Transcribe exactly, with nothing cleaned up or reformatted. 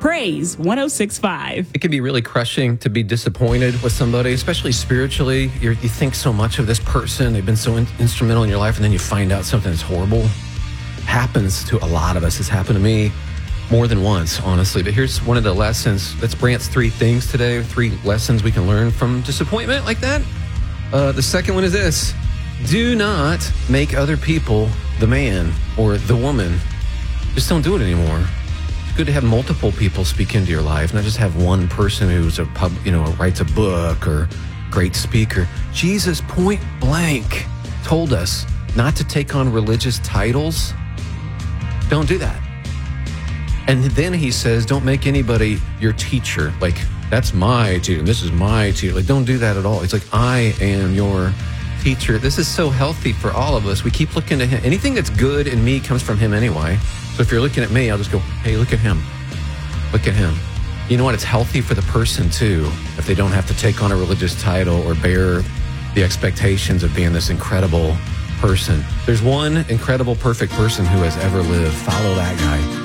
Praise one oh six point five. It can be really crushing to be disappointed with somebody, especially spiritually. You're, you think so much of this person. They've been so in, instrumental in your life, and then you find out something that's horrible. Happens to a lot of us. It's happened to me more than once, honestly. But here's one of the lessons. That's Brant's three things today, three lessons we can learn from disappointment like that. Uh, the second one is this. Do not make other people the man or the woman. Just don't do it anymore. It's good to have multiple people speak into your life, not just have one person who's a pub, you know, writes a book or great speaker. Jesus point blank told us not to take on religious titles. Don't do that. And then he says, don't make anybody your teacher. Like, that's my teacher. This is my teacher. Like, don't do that at all. It's like, I am your teacher. This is so healthy for all of us. We keep looking to him. Anything that's good in me comes from him anyway. So if you're looking at me, I'll just go, hey, look at him. Look at him. You know what? It's healthy for the person, too, if they don't have to take on a religious title or bear the expectations of being this incredible person. There's one incredible, perfect person who has ever lived. Follow that guy.